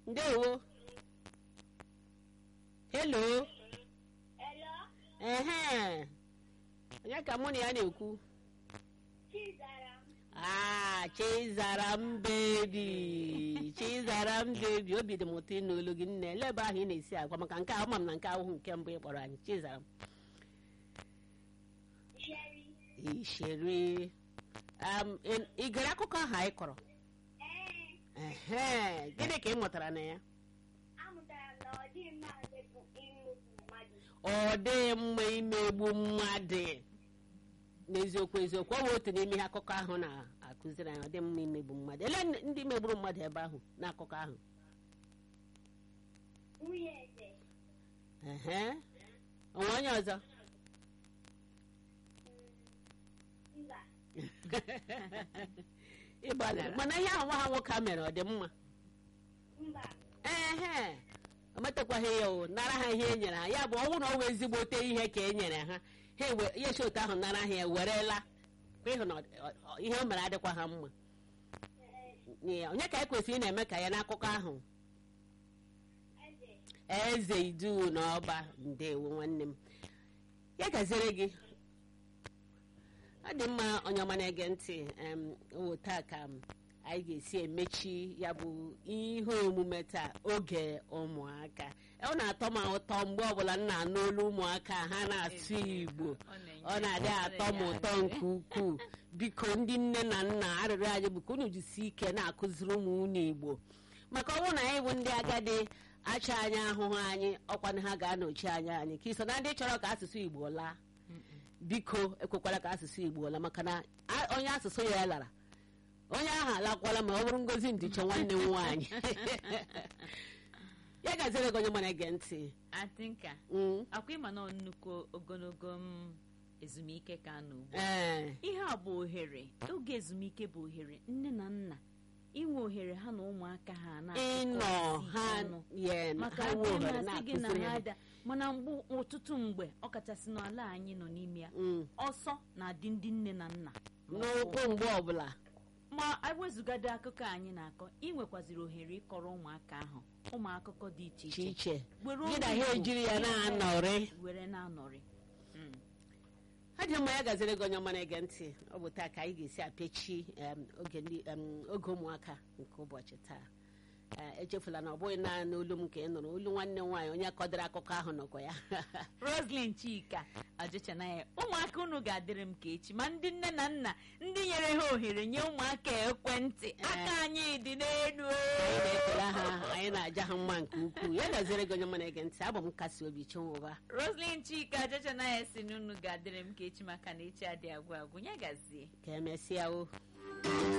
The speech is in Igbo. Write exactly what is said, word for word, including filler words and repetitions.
ndewo. Hello. Hello. Ehe. Onye ka mụ na ya na-ekwu? Chizaram. Ah, Chizaram baby. Chizaram baby. Obi dị m ụtọ ịnụ olu gị nne. Lebe ahụ ị na-esi agwa maka nke ahụ ma m na nke ahụ nke mbụ ị kpọrọ anyị. Chizaram. Sherry. Isheri. Um, ị gere akụkọ ahụ anyị kọrọ? Ee. Ehe. Gịnị ka ị mụtara na ya? Amụtara m na ọ dịghị mma imegbu mmadụ. Ọ dị mma imegbu mmadụ. N'eziokwu eziokwu ọ bụ otu n'ime ihe akụkọ ahụ na-akụziri anyị. Ọ dị mma imegbu mmadụ. Ele ndị megburu mmadụ ebe ahụ n'akụkọ ahụ? Nwunye eze. Ehe. Onwe onye ọzọ? Mba. Ịgbalịrị mana ihe ahụ nwa ha nwoke a mere ọ dị mma? Mba. Ehe. O metakwaghị ya o nara ha ihe e nyere ha ya bụ ọ bụrụ na ọ wee ezigbote ihe ka e nyere ha ha ihe esi otu ahụ nara ha ewerela ịhụ na ihe o mere adịkwa ha mma. Onye ka e kwesịrị ị na-eme ka ya n'akụkọ ahụ? Eze Idu na Ọba. Ndewo nwanne m, ya gaziere gị. Ọ dị mma onye ọma na-ege ntị. Taa ka anyị ga-esi emechi ya bụ ihe omume taa, oge ụmụaka. Ọ na-atọ m ụtọ mgbe ọbụla m na-anụ olu ụmụaka ha na-asụ Igbo. Ọ na-adị atọ m ụtọ nke ukwuu. Biko ndị nne na nna, arịrịọ anyị bụ ka unu jisie ike na-akụziri ụmụ unu Igbo, maka ọ bụrụ na anyị bụ ndị agadi acha anya ahụhụ anyị ọkwanụ ha ga-anọchi anya anyị ka iso na ndị chọrọ ka asụsụ Igbo laa. Biko ekwekwala ka asụsụ Igbo laa, maka na onye asụsụ ya lara onye ahụ alakwala ma ọ bụrụ Ngozi Ndiche nwanne m nwaanyị. Ya gaziere gị onye mara ege ntị. Atinka akwa ịma na nnukwu ogologo m ezumike ka nọ ugbu Ee. ihe a bụ ohere, oge ezumike bụ ohere nne na nna inwe ohere ha na ụmụaka ha ịnọ ha ye maka ha nwe ohere masị gị na na-akụziri ha ha. ada mana mgbe ọtụtụ mgbe ọkachasị n'ala anyị nọ n'ime ya ọsọ na-adị ndị nne na nna N'ụkwụ mgbe ọbụla. ma ewezugado akụkọ anyị na-akọ ị nwekwaziri ohere ịkọrọ ụmụaka ahụ ụmụ akụkọ dị iche iche iche iche were gị na oge ha Igbo ejiri ya na-anọrị. were na-anọrị. Ha dị mma, ya gaziri gị onye ọma na-ege ntị. Ọ bụ taa ka anyị ga-esi apechi oge ndị oge ụmụaka nke ụbọchị taa. Echefula na ọ bụghị naanị olu m ka ị nụrụ, olu nwanne m nwaanyị onye kọdịrị akụkọ ahụ nọkwa ya. Roslyn Chika Ọjịchanaya. Ụmụaka unu ga-adịrị m ka echi, ma ndị nne na nna ndị nyere ha ohere nye ụmụaka ekwentị aka anyị dị n'elu. Anyị na-ekele ha, anyị na-aja ha mma nke ukwuu. Ya gaziri gị onye ọma na-ege ntị. Abụ m Kasị Obi Chinwụba. Roslyn Chika Ọjịchanaya si na unu ga-adịrị m ka echi maka na echi adị agwụ agwụ. Ya gazie. Ka emesịa o.